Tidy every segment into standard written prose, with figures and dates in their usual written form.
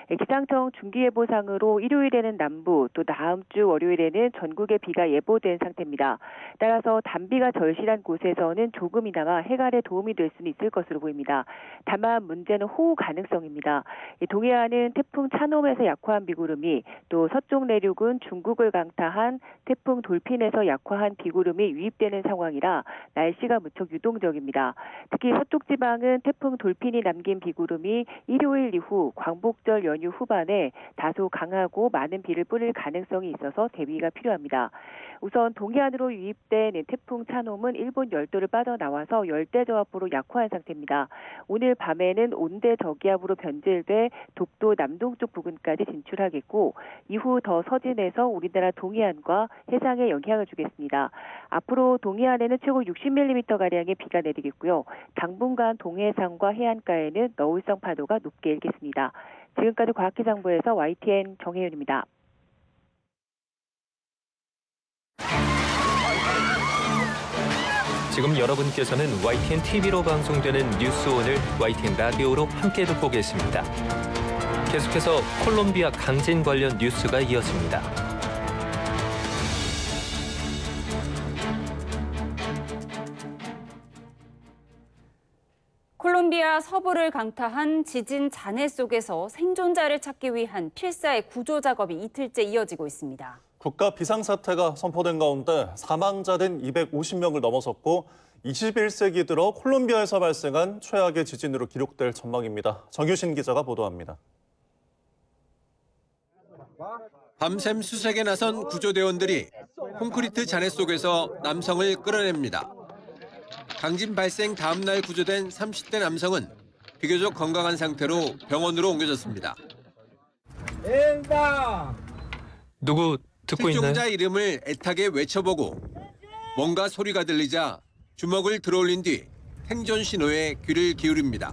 기상청 중기예보상으로 일요일에는 남부, 또 다음 주 월요일에는 전국에 비가 예보된 상태입니다. 따라서 단비가 절실한 곳에서는 조금이나마 해갈에 도움이 될 수는 있을 것으로 보입니다. 다만 문제는 호우 가능성입니다. 동해안은 태풍 차놈에서 약화한 비구름이, 또 서쪽 내륙은 중국을 강타한 태풍 돌핀에서 약화한 비구름이 유입되는 상황이라 날씨가 무척 유동적입니다. 특히 서쪽 지방은 태풍 돌핀이 남긴 비구름이 일요일 이후 광복절 연휴 후반에 다소 강하고 많은 비를 뿌릴 가능성이 있어서 대비가 필요합니다. 우선 동해안으로 유입된 태풍 차놈은 일본 열도를 빠져나와서 열대저압으로 약화한 상태입니다. 오늘 밤에는 온대 저기압으로 변질돼 독도 남동쪽 부근까지 진출하겠고, 이후 더 서진해서 우리나라 동해안과 해상에 영향을 주겠습니다. 앞으로 동해안에는 최고 60mm가량의 비가 내리겠고요. 당분간 동해상과 해안가에는 너울성 파도가 높게 일겠습니다. 지금까지 과학기상부에서 YTN 정혜윤입니다. 지금 여러분께서는 YTN TV로 방송되는 뉴스온을 YTN 라디오로 함께 듣고 계십니다. 계속해서 콜롬비아 강진 관련 뉴스가 이어집니다. 콜롬비아 서부를 강타한 지진 잔해 속에서 생존자를 찾기 위한 필사의 구조 작업이 이틀째 이어지고 있습니다. 국가 비상사태가 선포된 가운데 사망자는 250명을 넘어섰고 21세기 들어 콜롬비아에서 발생한 최악의 지진으로 기록될 전망입니다. 정유신 기자가 보도합니다. 밤샘 수색에 나선 구조대원들이 콘크리트 잔해 속에서 남성을 끌어냅니다. 강진 발생 다음 날 구조된 30대 남성은 비교적 건강한 상태로 병원으로 옮겨졌습니다. 누구 듣고 있나요? 실종자 이름을 애타게 외쳐보고 뭔가 소리가 들리자 주먹을 들어올린 뒤 생존 신호에 귀를 기울입니다.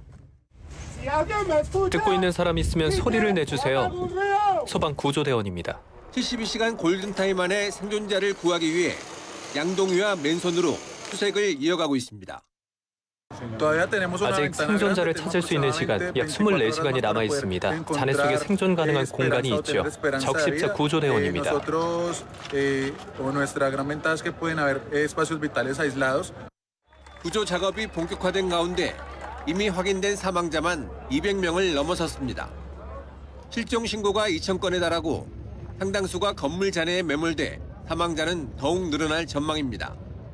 듣고 있는 사람 있으면 소리를 내주세요. 소방 구조대원입니다. 72시간 골든타임 안에 생존자를 구하기 위해 양동이와 맨손으로 수색을 이어가고 있습니다. 아직 생존자를 찾을 수 있는 시간 약 24시간이 남아 있습니다. 잔해 속에 생존 가능한 공간이 있죠. 적십자 구조대원입니다. 구조 작업이 본격화된 가운데 이미 확인된 사망자만 200명을 넘어섰습니다. 실종 신고가 2,000건에 달하고 상당수가 건물 잔해에 매몰돼 사망자는 더욱 늘어날 전망입니다.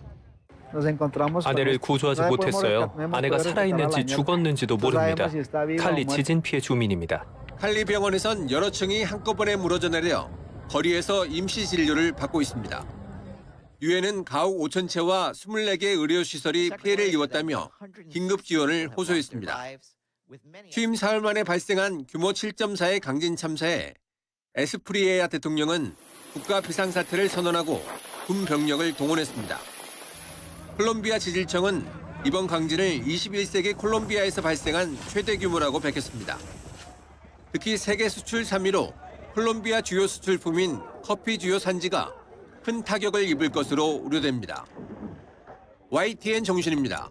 아내를 구조하지 못했어요. 아내가 살아있는지 죽었는지도 모릅니다. 칼리 지진 피해 주민입니다. 칼리 병원에선 여러 층이 한꺼번에 무너져 내려 거리에서 임시 진료를 받고 있습니다. 유엔은 가옥 5천 채와 24개 의료시설이 피해를 입었다며 긴급 지원을 호소했습니다. 취임 사흘 만에 발생한 규모 7.4의 강진 참사에 에스프리에아 대통령은 국가 비상사태를 선언하고 군 병력을 동원했습니다. 콜롬비아 지질청은 이번 강진을 21세기 콜롬비아에서 발생한 최대 규모라고 밝혔습니다. 특히 세계 수출 3위로 콜롬비아 주요 수출품인 커피 주요 산지가 큰 타격을 입을 것으로 우려됩니다. YTN 정신입니다.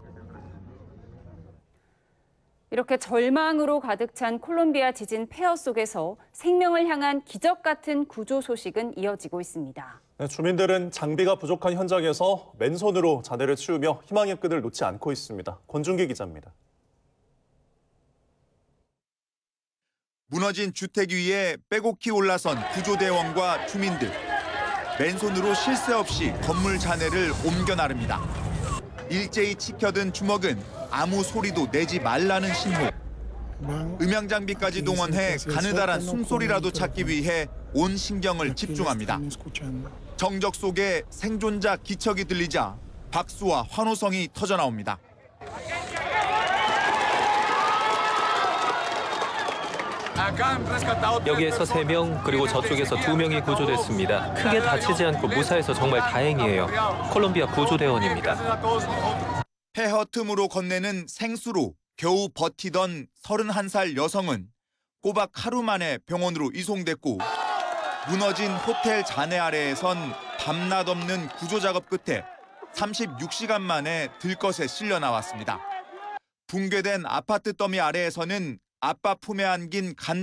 이렇게 절망으로 가득 찬 콜롬비아 지진 폐허 속에서 생명을 향한 기적 같은 구조 소식은 이어지고 있습니다. 주민들은 장비가 부족한 현장에서 맨손으로 잔해를 치우며 희망의 끈을 놓지 않고 있습니다. 권준기 기자입니다. 무너진 주택 위에 빼곡히 올라선 구조대원과 주민들. 맨손으로 쉴 새 없이 건물 잔해를 옮겨 나릅니다. 일제히 치켜든 주먹은 아무 소리도 내지 말라는 신호. 음향 장비까지 동원해 가느다란 숨소리라도 찾기 위해 온 신경을 집중합니다. 정적 속에 생존자 기척이 들리자 박수와 환호성이 터져나옵니다. 여기에서 3명, 그리고 저쪽에서 2명이 구조됐습니다. 크게 다치지 않고 무사해서 정말 다행이에요. 콜롬비아 구조대원입니다. 폐허 틈으로 건네는 생수로 겨우 버티던 31살 여성은 꼬박 하루 만에 병원으로 이송됐고, 무너진 호텔 잔해 아래에선 밤낮 없는 구조작업 끝에 36시간 만에 들것에 실려 나왔습니다. 붕괴된 아파트 더미 아래에서는 아빠 품에 안긴 간